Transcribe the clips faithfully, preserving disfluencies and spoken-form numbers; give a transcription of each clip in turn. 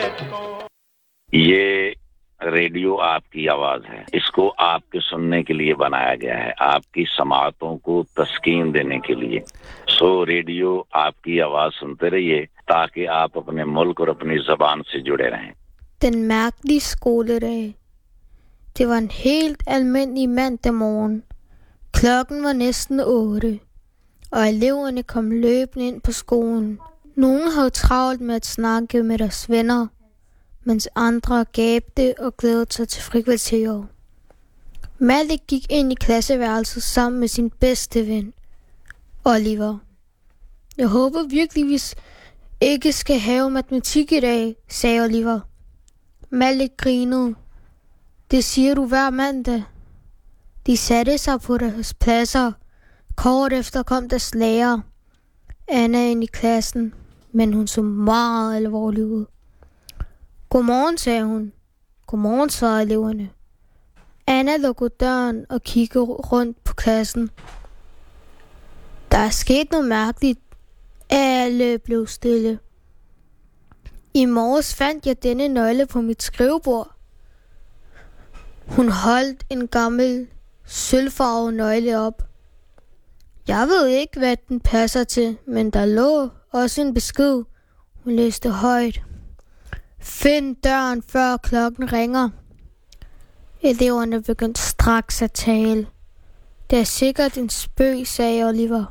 ये रेडियो आपकी आवाज है, इसको आपके सुनने के लिए बनाया गया है, आपकी समातों को तस्कीन देने के लिए। सो रेडियो आपकी आवाज सुनते रहिए ताकि आप अपने मुल्क og अपनी ज़बान से जुड़े रहें. Den mærkelige skoledag. Det var en helt almindelig mandag morgen. Klokken var næsten otte, og eleverne kom løbende ind på skolen. Nogle havde travlt med at snakke med deres venner, mens andre gabte og glædede sig til frikvarteret. Malik gik ind i klasseværelset sammen med sin bedste ven, Oliver. Jeg håber virkelig, vi ikke skal have matematik i dag, sagde Oliver. Malik grinede. Det siger du hver mandag. De satte sig på deres pladser. Kort efter kom deres lærer, Anna, ind i klassen, men hun så meget alvorlig ud. Godmorgen, sagde hun. Godmorgen, svarede eleverne. Anna lukkede døren og kiggede rundt på klassen. Der er sket noget mærkeligt. Alle blev stille. I morges fandt jeg denne nøgle på mit skrivebord. Hun holdt en gammel sølvfarvet nøgle op. Jeg ved ikke, hvad den passer til, men der lå også en besked. Hun læste højt. Find døren, før klokken ringer. Eleverne begyndte straks at tale. Det er sikkert en spøg, sagde Oliver.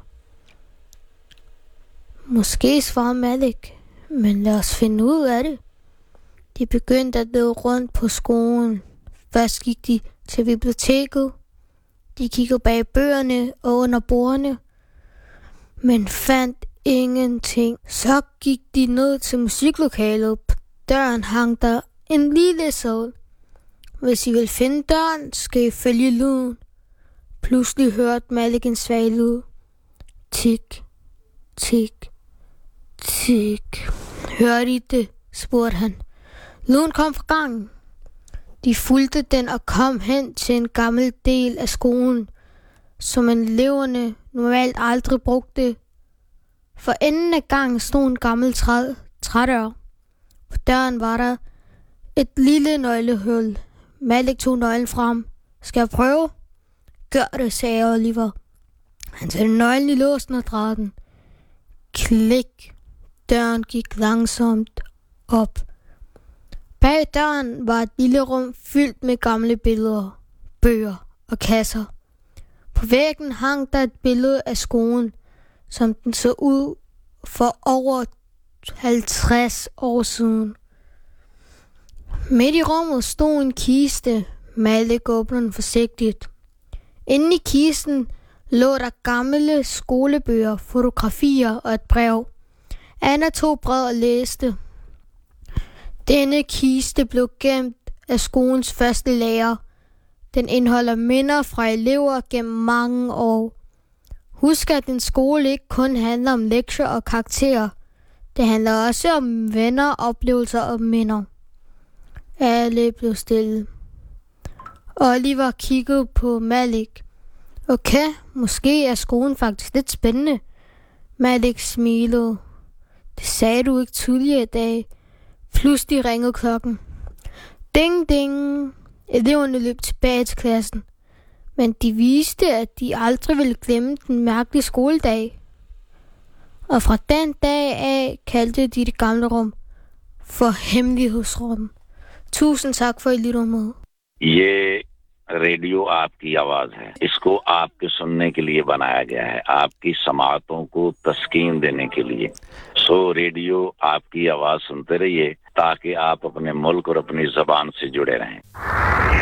Måske, svarede Malik, men lad os finde ud af det. De begyndte at lede rundt på skolen. Først gik de til biblioteket. De kiggede bag bøgerne og under bordene, men fandt ingenting. Så gik de ned til musiklokalet. På døren hang der en lille seddel. Hvis I vil finde døren, skal I følge lyden. Pludselig hørte Malik en svag lyd. Tik, tik, tik. Hørte I det? Spurgte han. Lyden kom fra gangen. De fulgte den og kom hen til en gammel del af skolen, som eleverne normalt aldrig brugte. For enden af gangen stod en gammel træ, trædør. På døren var der et lille nøglehul. Malik tog nøglen frem. Skal jeg prøve? Gør det, sagde Oliver. Han satte nøglen i låsen og drejede den. Klik. Døren gik langsomt op. Bag døren var et lille rum fyldt med gamle billeder, bøger og kasser. På væggen hang der et billede af skolen, som den så ud for over halvtreds år siden. Midt i rummet stod en kiste. Malik åbnede den forsigtigt. Inde i kisten lå der gamle skolebøger, fotografier og et brev. Anna tog brevet og læste. Denne kiste blev gemt af skolens første lærer. Den indeholder minder fra elever gennem mange år. Husk, at en skole ikke kun handler om lektier og karakterer. Det handler også om venner, oplevelser og minder. Alle blev stille. Oliver kiggede på Malik. Okay, måske er skolen faktisk lidt spændende. Malik smilede. Det sagde du ikke tidligere i dag. Pludselig ringede klokken. Ding, ding. Eleverne løb tilbage til klassen. Men de viste, at de aldrig ville glemme den mærkelige skoledag. Og fra den dag af kaldte de det gamle rum for hemmelighedsrum. Tusind tak for, at I lyttede med. ये रेडियो आपकी आवाज है, इसको आपके सुनने के लिए बनाया गया है, आपकी समातों को तस्कीन देने के लिए। सो रेडियो आपकी आवाज सुनते रहिए ताकि आप अपने मुल्क और अपनी ज़बान से जुड़े रहें।